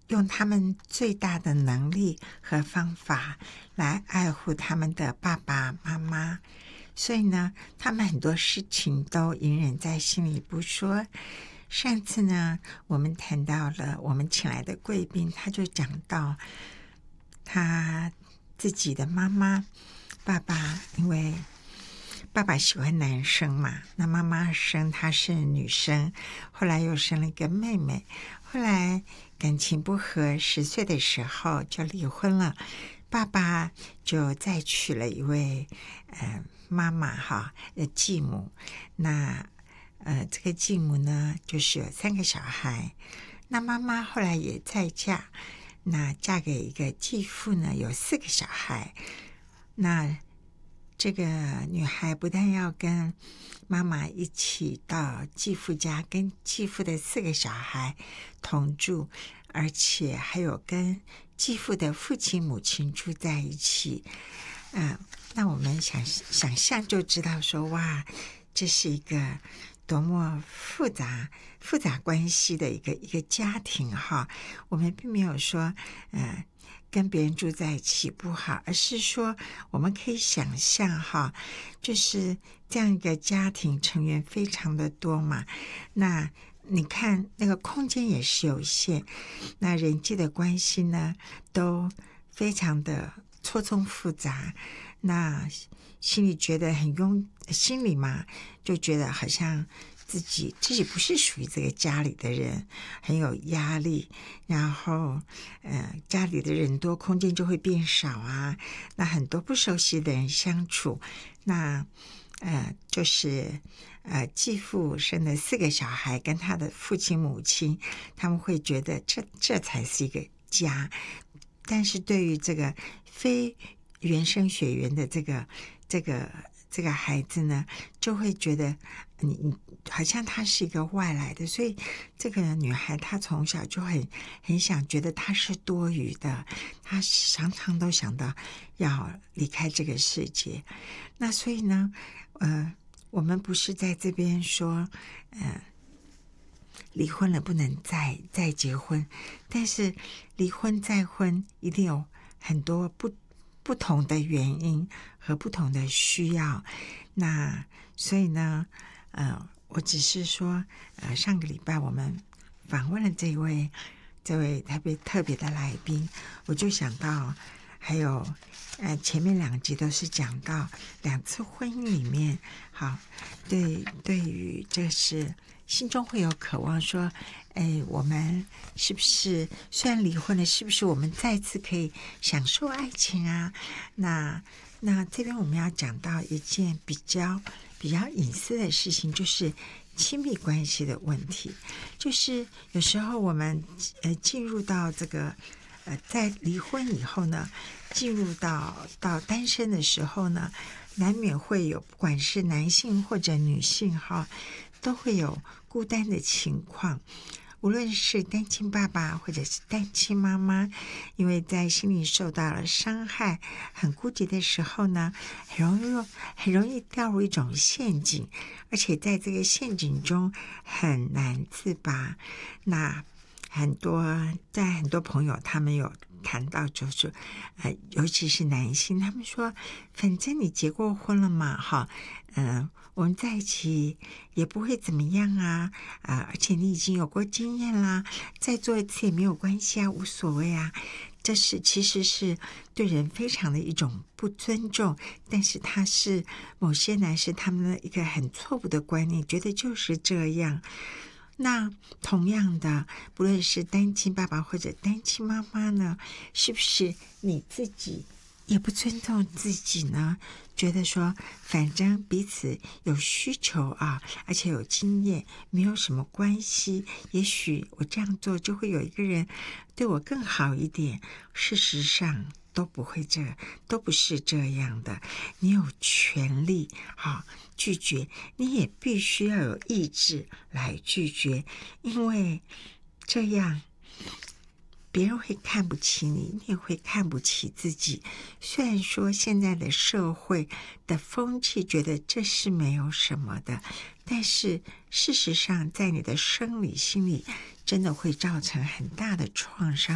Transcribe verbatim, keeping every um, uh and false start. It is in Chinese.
用他们最大的能力和方法来爱护他们的爸爸妈妈，所以呢，他们很多事情都隐忍在心里不说。上次呢，我们谈到了我们请来的贵宾，他就讲到他自己的妈妈爸爸，因为爸爸喜欢男生嘛，那妈妈生她是女生，后来又生了一个妹妹，后来感情不和，十岁的时候就离婚了。爸爸就再娶了一位呃妈妈哈，呃继母。那呃这个继母呢，就是有三个小孩。那妈妈后来也再嫁，那嫁给一个继父呢，有四个小孩。那这个女孩不但要跟妈妈一起到继父家，跟继父的四个小孩同住，而且还有跟继父的父亲母亲住在一起。嗯、呃，那我们想想象就知道说，哇，这是一个多么复杂复杂关系的一个一个家庭哈。我们并没有说，呃。跟别人住在一起不好，而是说我们可以想象哈，就是这样一个家庭成员非常的多嘛，那你看那个空间也是有限，那人际的关系呢都非常的错综复杂，那心里觉得很拥，心里嘛就觉得好像自己自己不是属于这个家里的人，很有压力，然后呃家里的人多，空间就会变少啊，那很多不熟悉的人相处，那呃就是呃继父生的四个小孩跟他的父亲母亲，他们会觉得这这才是一个家，但是对于这个非原生血缘的这个这个这个孩子呢，就会觉得你你好像他是一个外来的，所以这个女孩她从小就很很想觉得她是多余的，她常常都想到要离开这个世界。那所以呢，呃，我们不是在这边说，呃，离婚了不能再再结婚，但是离婚再婚一定有很多不不同的原因和不同的需要。那所以呢，呃，我只是说，呃，上个礼拜我们访问了这位这位特别特别的来宾，我就想到，还有呃前面两集都是讲到两次婚姻里面，好，对对于这是心中会有渴望说，哎，我们是不是虽然离婚了，是不是我们再次可以享受爱情啊？那那这边我们要讲到一件比较比较隐私的事情，就是亲密关系的问题。就是有时候我们呃进入到这个呃在离婚以后呢，进入到到单身的时候呢，难免会有不管是男性或者女性哈，都会有孤单的情况。无论是单亲爸爸或者是单亲妈妈，因为在心里受到了伤害，很孤寂的时候呢，很容易很容易掉入一种陷阱，而且在这个陷阱中很难自拔。那很多在很多朋友他们有谈到，就是呃，尤其是男性，他们说，反正你结过婚了嘛，哈，嗯、呃，我们在一起也不会怎么样啊，啊、呃，而且你已经有过经验啦，再做一次也没有关系啊，无所谓啊。这是其实是对人非常的一种不尊重，但是他是某些男士他们的一个很错误的观念，觉得就是这样。那同样的，不论是单亲爸爸或者单亲妈妈呢，是不是你自己也不尊重自己呢？觉得说反正彼此有需求啊，而且有经验，没有什么关系，也许我这样做就会有一个人对我更好一点。事实上都不会这都不是这样的。你有权利好拒绝，你也必须要有意志来拒绝，因为这样别人会看不起你，你也会看不起自己。虽然说现在的社会的风气觉得这是没有什么的，但是事实上在你的生理心理真的会造成很大的创伤。